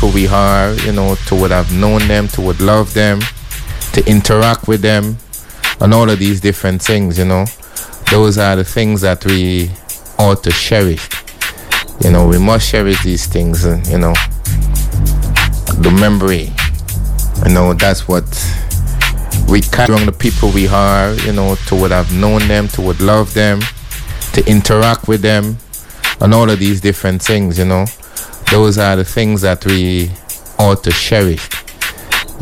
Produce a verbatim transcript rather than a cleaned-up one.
people we are, you know, to would have known them, to would love them, to interact with them, and all of these different things, you know. Those are the things that we ought to cherish. You know, we must cherish these things, uh, you know. The memory, you know, that's what we carry on the people we are, you know, to would have known them, to would love them, to interact with them, and all of these different things, you know. Those are the things that we ought to cherish.